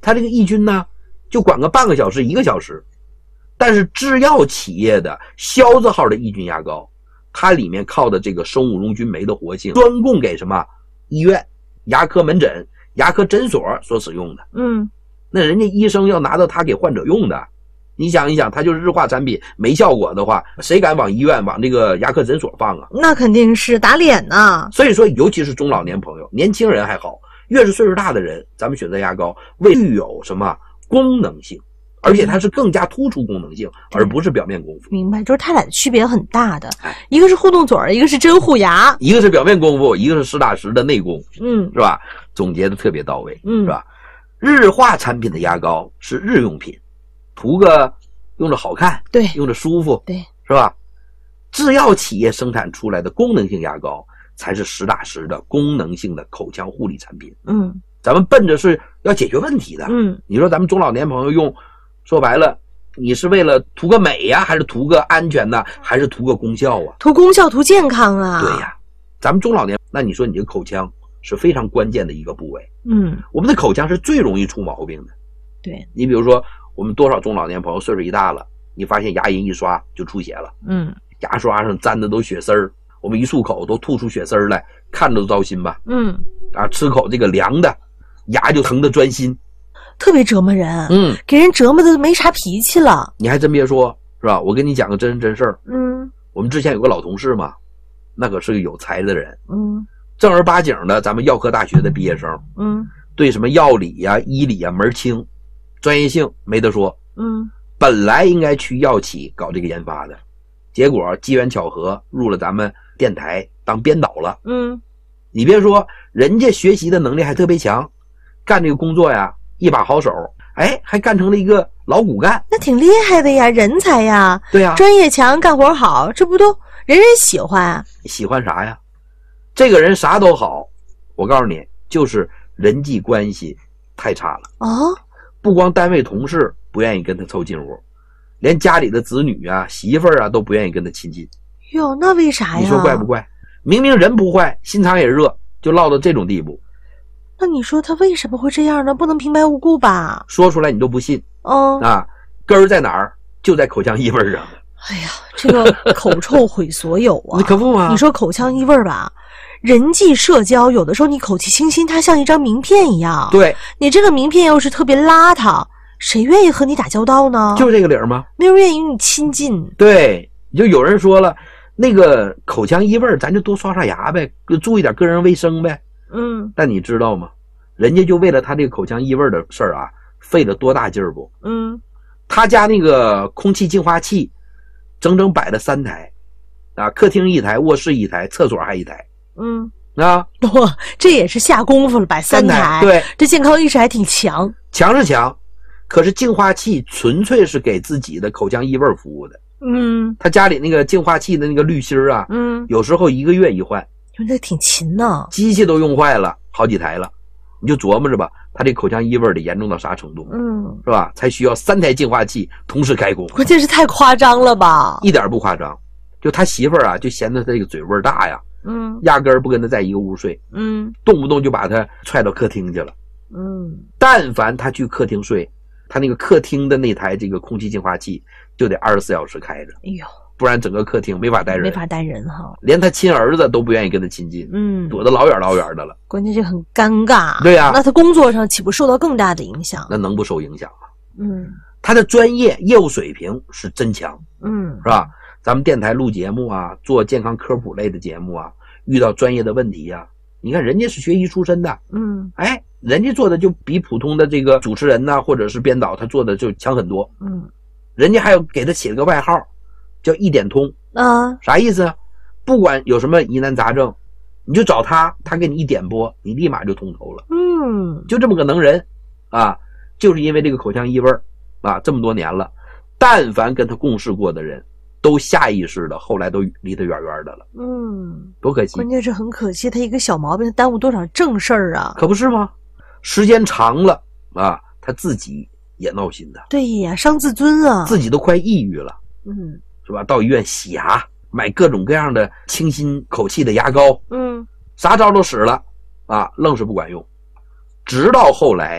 他这个抑菌呢就管个半个小时1个小时。但是制药企业的硝子号的抑菌牙膏，它里面靠的这个生物溶菌酶的活性专供给什么医院、牙科门诊、牙科诊所所使用的。那人家医生要拿到它给患者用的，你想一想，它就是日化产品，没效果的话，谁敢往医院往这个牙科诊所放啊？ 那肯定是打脸呐。 所以说尤其是中老年朋友，年轻人还好，越是岁数大的人，咱们选择牙膏为具有什么功能性，而且它是更加突出功能性，而不是表面功夫。 明白，就是它俩的区别很大的，一个是护动嘴儿，一个是真护牙， 一个是表面功夫，一个是实打实的内功。是吧？总结的特别到位。是吧？日化产品的牙膏是日用品，涂个用着好看， 对， 用着舒服， 对， 是吧？制药企业生产出来的功能性牙膏才是实打实的功能性的口腔护理产品。咱们奔着是要解决问题的。你说咱们中老年朋友用，说白了，你是为了图个美呀，还是图个安全呢，还是图个功效啊？ 图功效，图健康啊。 对呀，咱们中老年，那你说你这个口腔是非常关键的一个部位。我们的口腔是最容易出毛病的。 对， 你比如说我们多少中老年朋友岁数一大了，你发现牙龈一刷就出血了。牙刷上沾的都血丝儿，我们一漱口都吐出血丝儿来，看着都糟心吧。吃口这个凉的，牙就疼得钻心， 特别折磨人。给人折磨的没啥脾气了。 你还真别说，是吧？我跟你讲个真人真事儿。我们之前有个老同事嘛，那可是个有才的人。正儿八经的咱们药科大学的毕业生。对什么药理呀、医理呀门清，专业性没得说。本来应该去药企搞这个研发的，结果机缘巧合入了咱们电台当编导了。你别说，人家学习的能力还特别强，干这个工作呀一把好手，还干成了一个老骨干， 那挺厉害的呀，人才呀。 对呀， 专业强，干活好，这不都人人喜欢啊？ 喜欢啥呀？这个人啥都好，我告诉你，就是人际关系太差了。不光单位同事不愿意跟他凑近乎，连家里的子女啊、媳妇儿啊都不愿意跟他亲近。 哟，那为啥呀？ 你说怪不怪？明明人不坏，心肠也热，就落到这种地步。 那你说他为什么会这样呢？不能平白无故吧？ 说出来你都不信。根儿在哪儿？就在口腔异味上。 哎呀，这个口臭毁所有啊！ 你可不吗？ 你说口腔异味吧，人际社交有的时候你口气清新，它像一张名片一样。 对， 你这个名片又是特别邋遢，谁愿意和你打交道呢？ 就这个理儿吗？ 没有人愿意与你亲近。 对，就有人说了，那个口腔异味咱就多刷刷牙呗，注意点个人卫生呗。但你知道吗？人家就为了他这个口腔异味的事儿啊，费了多大劲儿不？他家那个空气净化器整整摆了3台啊，客厅1台，卧室1台，厕所还1台。哇， 这也是下功夫了，摆3台。 对， 这健康意识还挺强。 强是强，可是净化器纯粹是给自己的口腔异味服务的。他家里那个净化器的那个滤芯啊，有时候1个月一换。 那挺勤呢， 机器都用坏了好几台了，你就琢磨着吧，他这口腔异味得严重到啥程度？是吧？才需要3台净化器同时开工。 关键是太夸张了吧？ 一点不夸张，就他媳妇儿啊，就嫌他这个嘴味大呀，压根儿不跟他在一个屋睡，动不动就把他踹到客厅去了。但凡他去客厅睡，他那个客厅的那台这个空气净化器就得24小时开着。哎呦，不然整个客厅没法待人， 没法待人哈， 连他亲儿子都不愿意跟他亲近，躲得老远老远的了。 关键是很尴尬。 对呀， 那他工作上岂不受到更大的影响？ 那能不受影响吗？他的专业业务水平是真强，是吧？咱们电台录节目啊，做健康科普类的节目啊，遇到专业的问题啊，你看人家是学医出身的，人家做的就比普通的这个主持人呐，或者是编导，他做的就强很多。人家还有给他起了个外号，叫一点通啊，啥意思啊？不管有什么疑难杂症，你就找他，他给你一点拨，你立马就通透了。就这么个能人啊，就是因为这个口腔异味啊，这么多年了，但凡跟他共事过的人，都下意识的后来都离他远远的了。多可惜！ 关键是很可惜，他一个小毛病耽误多少正事儿啊！ 可不是吗？时间长了啊，他自己也闹心的。 对呀，伤自尊啊， 自己都快抑郁了。是吧？到医院洗牙，买各种各样的清新口气的牙膏，啥招都使了啊，愣是不管用。直到后来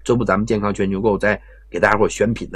这不咱们健康全球购再给大家伙选品的